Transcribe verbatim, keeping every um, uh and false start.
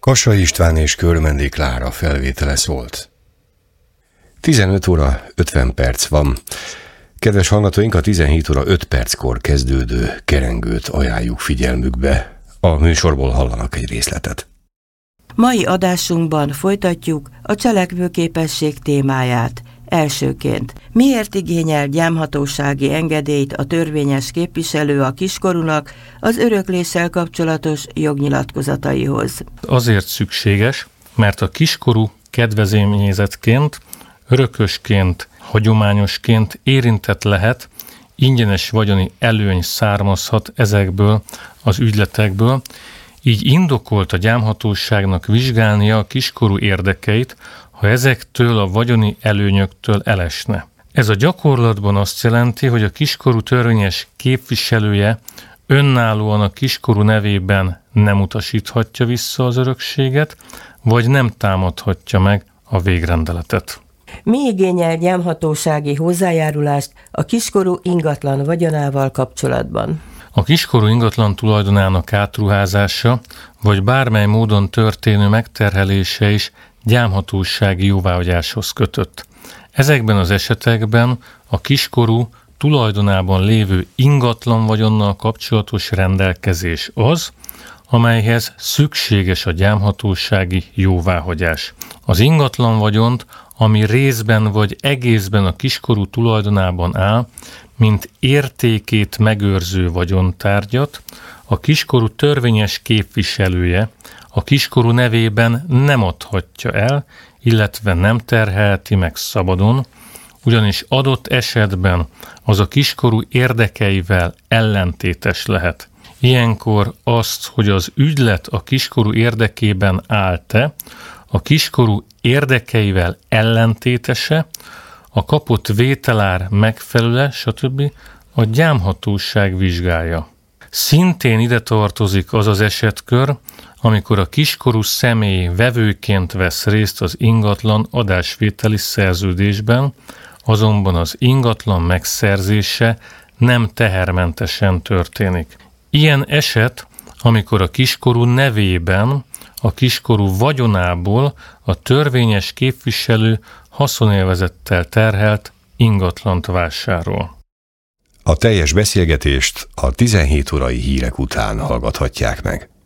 Kassai István és Körmendi Klára felvétele szólt. tizenöt óra ötven perc van. Kedves hallgatóink, a tizenhét óra öt perckor kezdődő kerengőt ajánljuk figyelmükbe. A műsorból hallanak egy részletet. Mai adásunkban folytatjuk a cselekvőképesség témáját. Elsőként, miért igényel gyámhatósági engedélyt a törvényes képviselő a kiskorúnak az örökléssel kapcsolatos jognyilatkozataihoz? Azért szükséges, mert a kiskorú kedvezményezettként, örökösként, hagyományosként érintett lehet, ingyenes vagyoni előny származhat ezekből az ügyletekből, így indokolt a gyámhatóságnak vizsgálnia a kiskorú érdekeit, ha ezektől a vagyoni előnyöktől elesne. Ez a gyakorlatban azt jelenti, hogy a kiskorú törvényes képviselője önállóan a kiskorú nevében nem utasíthatja vissza az örökséget, vagy nem támadhatja meg a végrendeletet. Mi igényel gyámhatósági hozzájárulást a kiskorú ingatlan vagyonával kapcsolatban? A kiskorú ingatlan tulajdonának átruházása, vagy bármely módon történő megterhelése is gyámhatósági jóváhagyáshoz kötött. Ezekben az esetekben a kiskorú tulajdonában lévő ingatlan vagyonnal kapcsolatos rendelkezés az, amelyhez szükséges a gyámhatósági jóváhagyás. Az ingatlan vagyont, ami részben vagy egészben a kiskorú tulajdonában áll, mint értékét megőrző vagyontárgyat, a kiskorú törvényes képviselője a kiskorú nevében nem adhatja el, illetve nem terhelheti meg szabadon, ugyanis adott esetben az a kiskorú érdekeivel ellentétes lehet. Ilyenkor azt, hogy az ügylet a kiskorú érdekében áll-e, a kiskorú érdekeivel ellentétese, a kapott vételár megfelelő, stb. A gyámhatóság vizsgálja. Szintén ide tartozik az az esetkör, amikor a kiskorú személy vevőként vesz részt az ingatlan adásvételi szerződésben, azonban az ingatlan megszerzése nem tehermentesen történik. Ilyen eset, amikor a kiskorú nevében, a kiskorú vagyonából a törvényes képviselő haszonélvezettel terhelt ingatlant vásárol. A teljes beszélgetést a tizenhét órai hírek után hallgathatják meg.